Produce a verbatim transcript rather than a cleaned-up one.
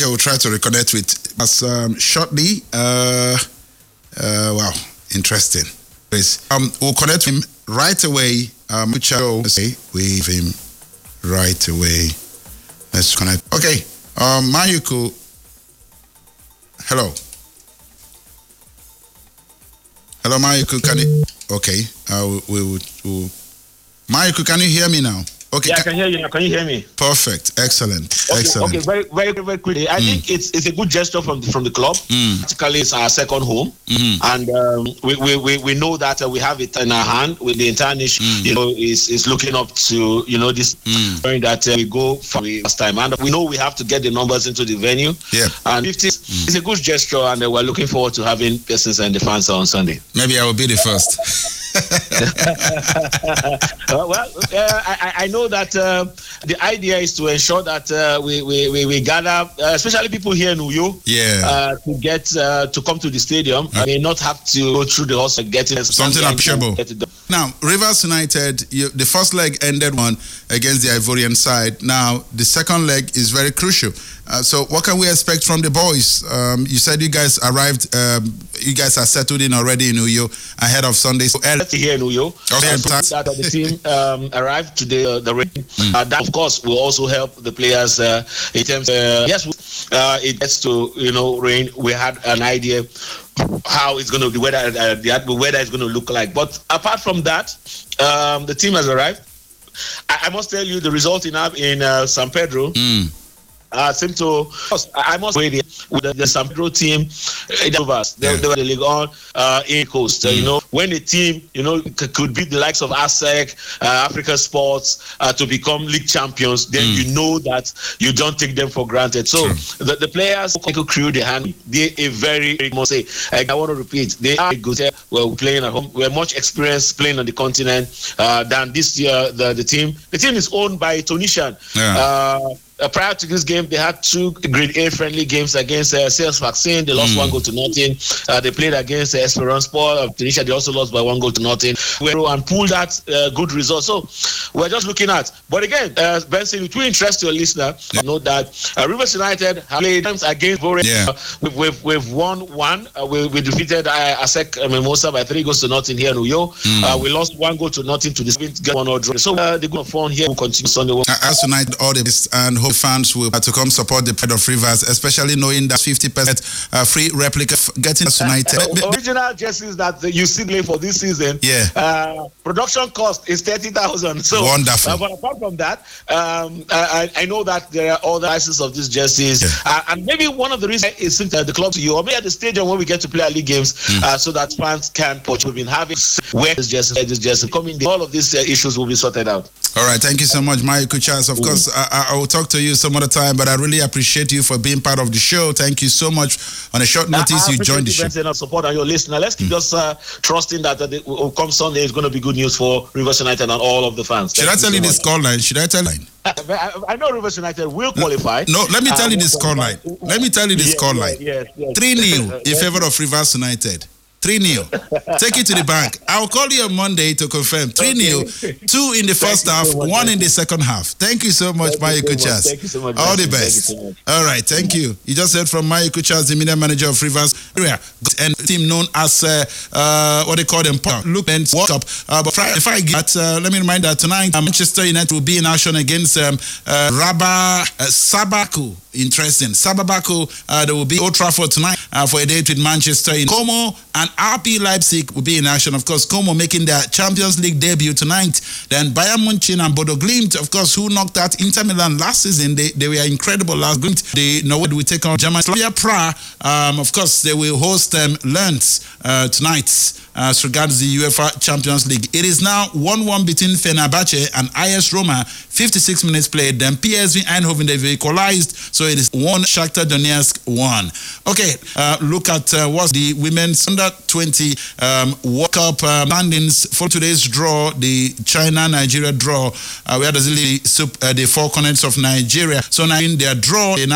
we'll try to reconnect with us um, shortly. Uh, uh, wow, interesting. Um, we'll connect him right away. Um, which I will say with him right away. Let's connect. Okay, um, Mayuku. Hello. Hello, Mayuku. Can you? Okay. Uh, we will. We, we, Mayuku, can you hear me now? Okay. Yeah, I can hear you now. Can you hear me? Perfect. Excellent. Okay, Excellent. Okay, very, very, very quickly. I mm. think it's it's a good gesture from the, from the club. Mm. Practically, it's our second home, mm-hmm. and um, we, we, we, we know that uh, we have it in our hand. With the entire nation, mm. you know, is is looking up to you know this mm. that uh, we go for the last time, and we know we have to get the numbers into the venue. Yeah, and fifty mm. is a good gesture, and uh, we're looking forward to having persons and the fans on Sunday. Maybe I will be the first. uh, well, uh, I, I know that uh, the idea is to ensure that uh, we, we, we, we gather, uh, especially people here in Uyo, yeah. uh, to get uh, to come to the stadium. I may not have to go through the house and get it. Something appreciable. Now, Rivers United, you, the first leg ended one against the Ivorian side. Now, the second leg is very crucial. Uh, so, what can we expect from the boys? Um, you said you guys arrived, um, you guys are settled in already in Uyo ahead of Sunday. So, here in Uyo, okay, uh, so that the team um, arrived today. Uh, the rain, mm. uh, that of course will also help the players uh, in terms. Uh, yes, uh, it gets to you know rain. We had an idea how it's going to the weather uh, the weather is going to look like. But apart from that, um, the team has arrived. I, I must tell you the result in in uh, San Pedro. Mm. Uh, seem to I must wait with the, the San Pedro team. They, yeah. they were the league on uh, in coast. Mm. Uh, you know, when a team you know c- could beat the likes of A S E C, uh, Africa Sports uh, to become league champions, then mm. you know that you don't take them for granted. So the, the players could crew the hand. They a very I must say. I want to repeat. They are good. We're playing at home. We're much experienced playing on the continent uh, than this year. The, the team. The team is owned by Tunisian. Yeah. Uh, Uh, prior to this game, they had two Grade A friendly games against uh, Sales Vaccine. They lost mm. one goal to nothing. Uh, they played against uh, Esperance Sport of Tunisia. They also lost by one goal to nothing. And pulled that uh, good result. So we're just looking at. But again, uh, Benson, it will interest your listener. Yeah. Know that uh, Rivers United have played times against Vore. Yeah. Uh, we've, we've, we've won one. Uh, we, we defeated uh, A S E C uh, Mimosa by three goals to nothing here in Uyo. Mm. Uh, we lost one goal to nothing to the one or draw. So uh, the good fun here will continue Sunday. As United, all the best and hope fans will uh, to come support the Pride of Rivers, especially knowing that fifty percent uh, free replica f- getting us United. Uh, original jerseys that you see play for this season. Yeah. Uh, production cost is thirty thousand. So wonderful. Uh, but apart from that, um, I, I know that there are other prices of these jerseys, yeah. uh, and maybe one of the reasons is uh, the club to you, or maybe at the stadium when we get to play our league games, mm. uh, so that fans can watch. We've been having where this jersey, this jersey coming. All of these uh, issues will be sorted out. All right, thank you so much, Mayuku Charles. Of mm. course, I, I will talk to you some other time, but I really appreciate you for being part of the show. Thank you so much. On a short notice, you joined the show. And support on your listener. Let's keep mm. just uh, trusting that uh, the, come Sunday is going to be good news for Rivers United and all of the fans. Should Thank I tell you, you so the score line? Should I tell you? I, I know Rivers United will qualify. No, let me tell uh, you the score line. Let me tell you the yes, score line. Yes, yes. three nil in favor of Rivers United. three nil. Take it to the bank. I'll call you on Monday to confirm. three nil. Okay. Two in the first thank half, so much, one in the second half. Thank you so much, Mayuku Charles. Thank you so much. All the best. So All right, thank you. You just heard from Mayuku Charles, the media manager of Rivers area, and team known as uh, uh, what they call them, Look and World Cup. Uh, but if I get, uh, let me remind that tonight, uh, Manchester United will be in action against um, uh, Rabah uh, Sabaku. Interesting. Sababaku, uh, there will be Old Trafford tonight uh, for a date with Manchester United. Como and R B Leipzig will be in action. Of course, Como making their Champions League debut tonight. Then Bayern Munich and Bodo Glimt, of course, who knocked out Inter Milan last season. They, they were incredible last Glimt. They know what we take on German. Slavia Prague, um, of course, they will host um, Lens uh, tonight. Uh, as regards the UEFA Champions League. It is now one one between Fenerbahce and I S Roma, fifty-six minutes played. Then P S V Eindhoven, they've equalized, so it is one, Shakhtar Donetsk one. Okay, uh, look at uh, what's the women's under twenty um, World Cup uh, standings for today's draw, the China-Nigeria draw, uh, where does it leave uh, the four continents of Nigeria. So now in their draw, they